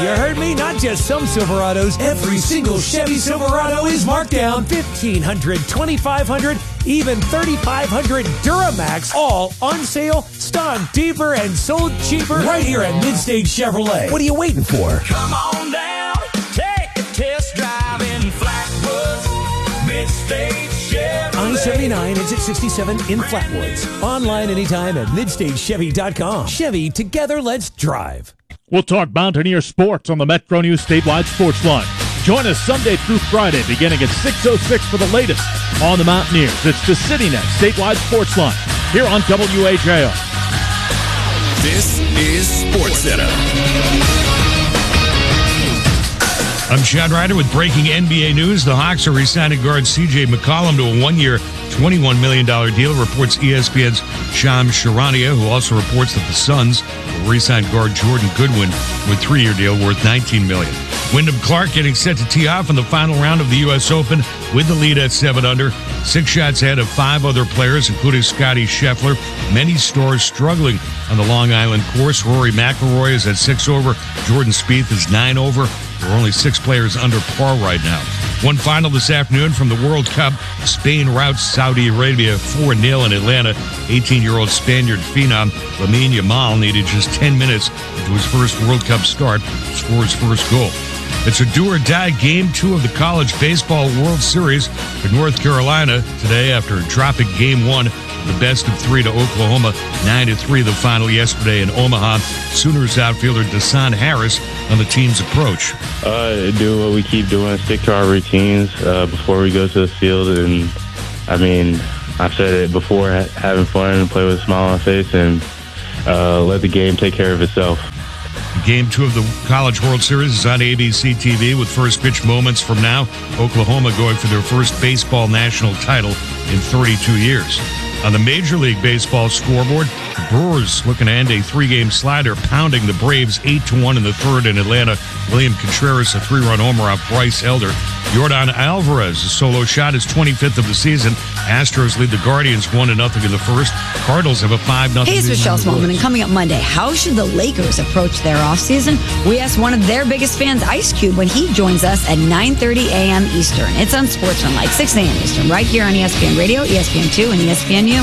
You heard me? Not just some Silverados. Every single Chevy Silverado is marked down. $1,500, $2,500, even $3,500 Duramax. All on sale, stunk deeper, and sold cheaper. Right here at Midstage Chevrolet. What are you waiting for? Come on down, take a test drive in Flatwoods. Midstage Chevrolet. I-79 exit 67 in Flatwoods. Online anytime at MidstageChevy.com. Chevy, together let's drive. We'll talk Mountaineer sports on the Metro News Statewide Sports Line. Join us Sunday through Friday beginning at 6:06 for the latest on the Mountaineers. It's the CityNet Statewide Sports Line here on WAJR. This is SportsCenter. I'm Chad Ryder with breaking NBA news. The Hawks are re-signing guard C.J. McCollum to a one-year, $21 million deal, reports ESPN's Shams Charania, who also reports that the Suns will re-sign guard Jordan Goodwin with a 3-year deal worth $19 million. Wyndham Clark getting set to tee off in the final round of the U.S. Open with the lead at 7 under. 6 shots ahead of 5 other players, including Scottie Scheffler. Many stars struggling on the Long Island course. Rory McIlroy is at 6 over. Jordan Spieth is 9 over. There are only 6 players under par right now. One final this afternoon from the World Cup. Spain routs Saudi Arabia 4-0 in Atlanta. 18-year-old Spaniard phenom Lamine Yamal needed just 10 minutes into his first World Cup start to score his first goal. It's a do-or-die Game 2 of the College Baseball World Series for North Carolina today after dropping Game 1 of the best-of-3 to Oklahoma, 9-3 the final yesterday in Omaha. Sooners outfielder Desan Harris on the team's approach. Do what we keep doing, stick to our routines before we go to the field. And, I mean, I've said it before, having fun and play with a smile on my face and let the game take care of itself. Game 2 of the College World Series is on ABC TV with first pitch moments from now. Oklahoma going for their first baseball national title in 32 years. On the Major League Baseball scoreboard, the Brewers looking to end a 3-game slider, pounding the Braves 8-1 in the third in Atlanta. William Contreras, a 3-run homer off Bryce Elder. Yordan Alvarez, a solo shot, his 25th of the season. Astros lead the Guardians 1-0 in the first. Cardinals have a 5-0 Hey, it's Michelle Smallman, and coming up Monday, how should the Lakers approach their offseason? We asked one of their biggest fans, Ice Cube, when he joins us at 9:30 a.m. Eastern. It's on Sportsman, 6 a.m. Eastern, right here on ESPN Radio, ESPN2, and ESPNU.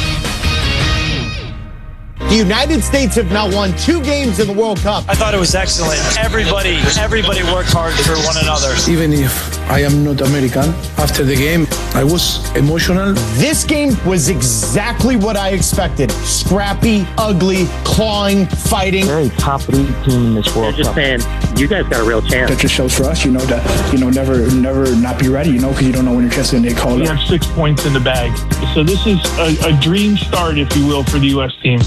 The United States have now won 2 games in the World Cup. I thought it was excellent. Everybody worked hard for one another. Even if I am not American, after the game, I was emotional. This game was exactly what I expected. Scrappy, ugly, clawing, fighting. Very top elite team in this World Cup. They're just saying, you guys got a real chance. That just shows for us, that, never not be ready, because you don't know when your chance is going to get called up. We have 6 points in the bag. So this is a dream start, if you will, for the U.S. team.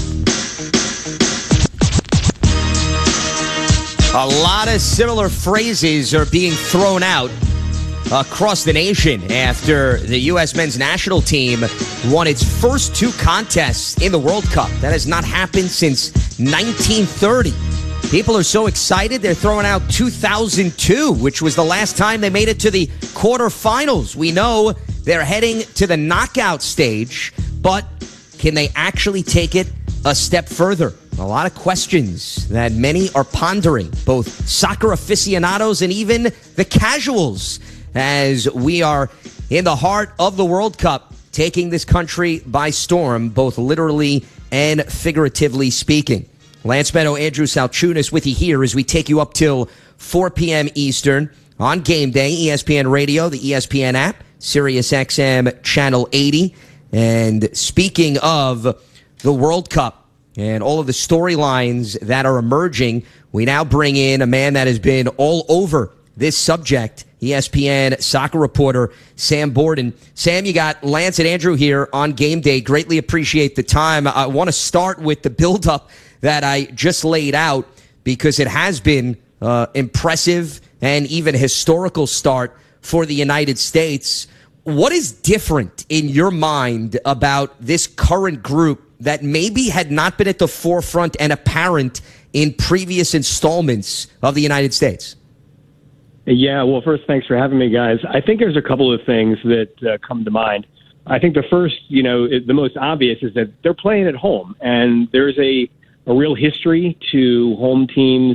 A lot of similar phrases are being thrown out across the nation after the U.S. men's national team won its first 2 contests in the World Cup. That has not happened since 1930. People are so excited, they're throwing out 2002, which was the last time they made it to the quarterfinals. We know they're heading to the knockout stage, but can they actually take it a step further? A lot of questions that many are pondering, both soccer aficionados and even the casuals, as we are in the heart of the World Cup, taking this country by storm, both literally and figuratively speaking. Lance Meadow, Andrew Salchunas with you here as we take you up till 4 p.m. Eastern on Game Day, ESPN Radio, the ESPN app, Sirius XM Channel 80. And speaking of the World Cup, and all of the storylines that are emerging, we now bring in a man that has been all over this subject, ESPN soccer reporter Sam Borden. Sam, you got Lance and Andrew here on Game Day. Greatly appreciate the time. I want to start with the buildup that I just laid out because it has been impressive and even historical start for the United States. What is different in your mind about this current group that maybe had not been at the forefront and apparent in previous installments of the United States? Yeah, well, first, thanks for having me, guys. I think there's a couple of things that come to mind. I think the first, the most obvious is that they're playing at home, and there's a real history to home teams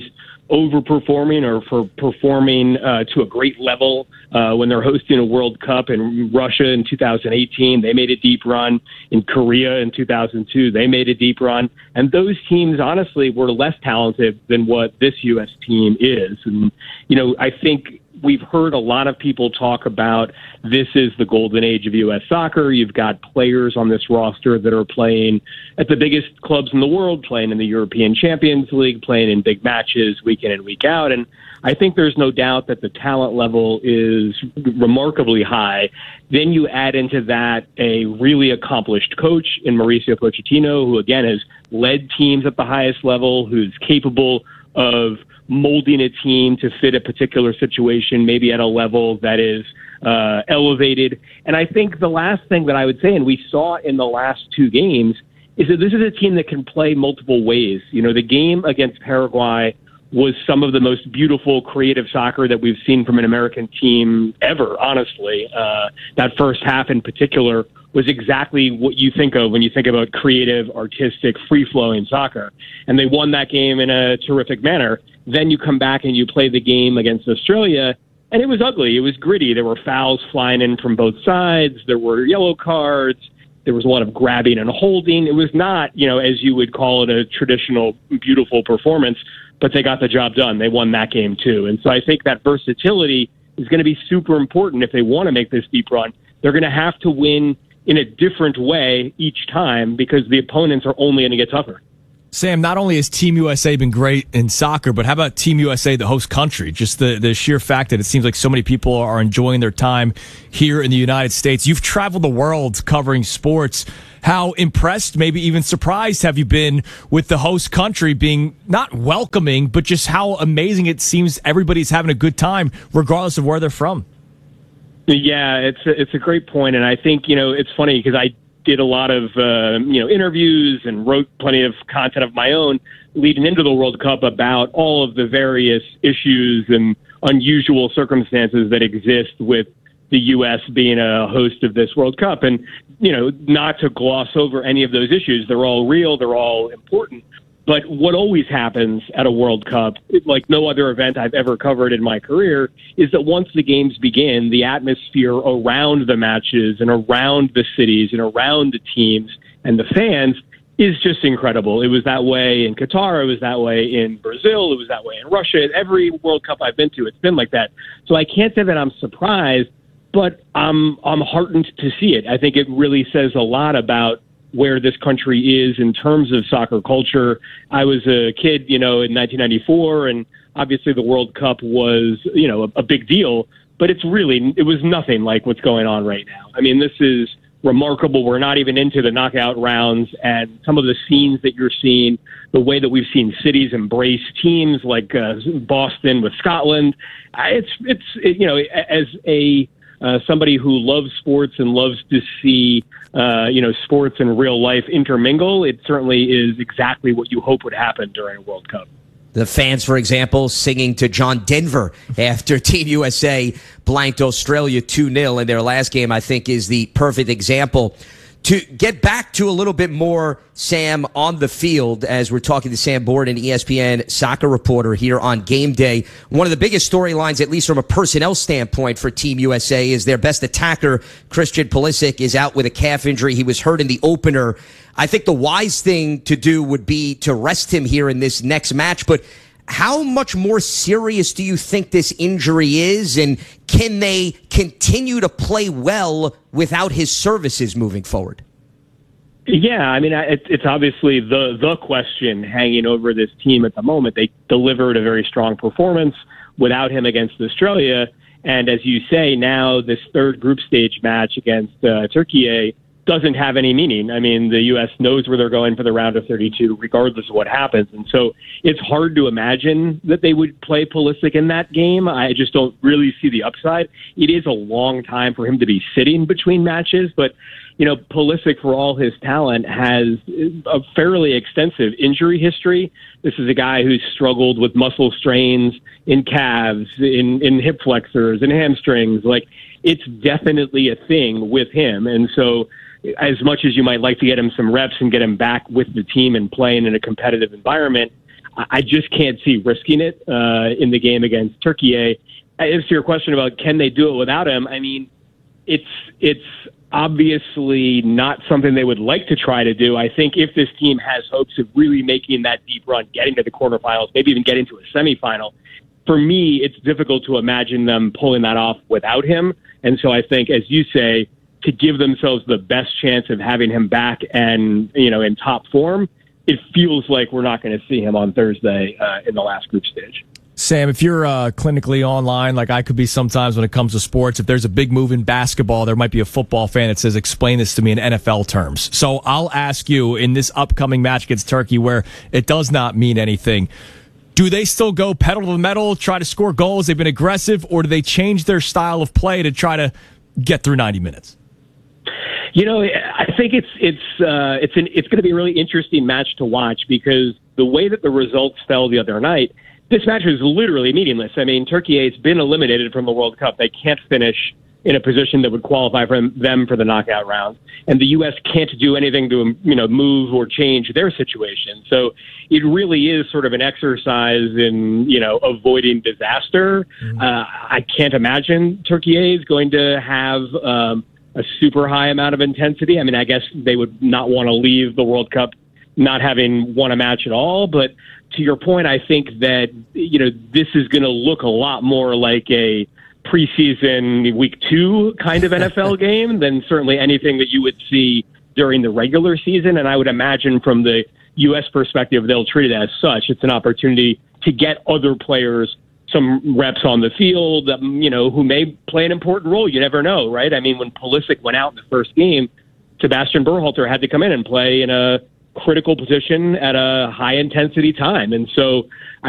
overperforming or for performing to a great level when they're hosting a World Cup. In Russia in 2018, they made a deep run. In Korea in 2002, they made a deep run. And those teams, honestly, were less talented than what this U.S. team is. And, I think we've heard a lot of people talk about this is the golden age of U.S. soccer. You've got players on this roster that are playing at the biggest clubs in the world, playing in the European Champions League, playing in big matches week in and week out. And I think there's no doubt that the talent level is remarkably high. Then you add into that a really accomplished coach in Mauricio Pochettino, who, again, has led teams at the highest level, who's capable of molding a team to fit a particular situation, maybe at a level that is elevated. And I think the last thing that I would say, and we saw in the last two games, is that this is a team that can play multiple ways. The game against Paraguay was some of the most beautiful, creative soccer that we've seen from an American team ever, honestly. That first half in particular was exactly what you think of when you think about creative, artistic, free-flowing soccer. And they won that game in a terrific manner. Then you come back and you play the game against Australia, and it was ugly. It was gritty. There were fouls flying in from both sides. There were yellow cards. There was a lot of grabbing and holding. It was not, as you would call it, a traditional, beautiful performance, but they got the job done. They won that game too. And so I think that versatility is going to be super important if they want to make this deep run. They're going to have to win in a different way each time because the opponents are only going to get tougher. Sam, not only has Team USA been great in soccer, but how about Team USA, the host country? Just the sheer fact that it seems like so many people are enjoying their time here in the United States. You've traveled the world covering sports. How impressed, maybe even surprised have you been with the host country being not welcoming, but just how amazing it seems everybody's having a good time regardless of where they're from? Yeah, it's a great point. And I think, it's funny because I did a lot of, interviews and wrote plenty of content of my own leading into the World Cup about all of the various issues and unusual circumstances that exist with the U.S. being a host of this World Cup. And, not to gloss over any of those issues. They're all real. They're all important. But what always happens at a World Cup, like no other event I've ever covered in my career, is that once the games begin, the atmosphere around the matches and around the cities and around the teams and the fans is just incredible. It was that way in Qatar. It was that way in Brazil. It was that way in Russia. Every World Cup I've been to, it's been like that. So I can't say that I'm surprised, but I'm heartened to see it. I think it really says a lot about where this country is in terms of soccer culture. I was a kid, in 1994, and obviously the World Cup was, a big deal, but it was nothing like what's going on right now. I mean, this is remarkable. We're not even into the knockout rounds, and some of the scenes that you're seeing, the way that we've seen cities embrace teams like Boston with Scotland. As somebody who loves sports and loves to see, sports and real life intermingle, it certainly is exactly what you hope would happen during a World Cup. The fans, for example, singing to John Denver after Team USA blanked Australia 2-0 in their last game, I think is the perfect example. To get back to a little bit more, Sam, on the field, as we're talking to Sam Borden, ESPN soccer reporter here on Game Day, one of the biggest storylines, at least from a personnel standpoint for Team USA, is their best attacker, Christian Pulisic, is out with a calf injury. He was hurt in the opener. I think the wise thing to do would be to rest him here in this next match, but how much more serious do you think this injury is, and can they continue to play well without his services moving forward? Yeah, I mean, it's obviously the question hanging over this team at the moment. They delivered a very strong performance without him against Australia, and as you say, now this third group stage match against Turkey doesn't have any meaning. I mean, the U.S. knows where they're going for the round of 32, regardless of what happens. And so it's hard to imagine that they would play Pulisic in that game. I just don't really see the upside. It is a long time for him to be sitting between matches, but Pulisic, for all his talent, has a fairly extensive injury history. This is a guy who's struggled with muscle strains in calves, in hip flexors, and hamstrings. Like, it's definitely a thing with him. And so as much as you might like to get him some reps and get him back with the team and playing in a competitive environment, I just can't see risking it in the game against Turkey. As to your question about can they do it without him, I mean, it's obviously not something they would like to try to do. I think if this team has hopes of really making that deep run, getting to the quarterfinals, maybe even getting to a semifinal, for me, it's difficult to imagine them pulling that off without him. And so I think, as you say, to give themselves the best chance of having him back and, in top form, it feels like we're not going to see him on Thursday in the last group stage. Sam, if you're clinically online, like I could be sometimes when it comes to sports, if there's a big move in basketball, there might be a football fan that says, explain this to me in NFL terms. So I'll ask you, in this upcoming match against Turkey where it does not mean anything, do they still go pedal to the metal, try to score goals? They've been aggressive, or do they change their style of play to try to get through 90 minutes? I think it's going to be a really interesting match to watch because the way that the results fell the other night, this match is literally meaningless. I mean, Turkey has been eliminated from the World Cup. They can't finish in a position that would qualify for them for the knockout round. And the U.S. can't do anything to, move or change their situation. So it really is sort of an exercise in, avoiding disaster. I can't imagine Turkey is going to have a super high amount of intensity. I mean, I guess they would not want to leave the World Cup not having won a match at all. But to your point, I think that, this is going to look a lot more like a preseason week 2 kind of NFL game than certainly anything that you would see during the regular season. And I would imagine from the U.S. perspective, they'll treat it as such. It's an opportunity to get other players some reps on the field, who may play an important role. You never know, right? I mean, when Pulisic went out in the first game, Sebastian Berhalter had to come in and play in a critical position at a high intensity time. And so